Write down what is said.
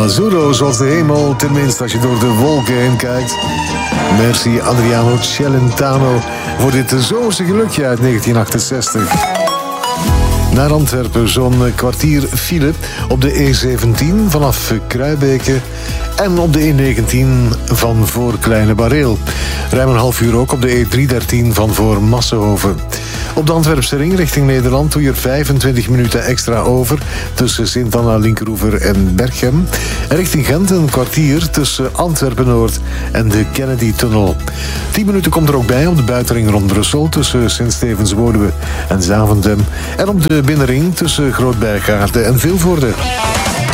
Azzurro, zoals de hemel, tenminste als je door de wolken heen kijkt. Merci Adriano Celentano voor dit zomerse gelukje uit 1968. Naar Antwerpen zo'n kwartier file op de E17 vanaf Kruibeke en op de E19 van voor Kleine Bareel. Ruim een half uur ook op de E313 van voor Massenhoven. Op de Antwerpse ring richting Nederland doe je er 25 minuten extra over tussen Sint-Anna, Linkeroever en Berchem. En richting Gent een kwartier tussen Antwerpen-Noord en de Kennedy-tunnel. 10 minuten komt er ook bij op de buitenring rond Brussel tussen Sint-Stevens-Woluwe en Zaventem. En op de binnenring tussen Groot-Bijgaarde en Vilvoorde.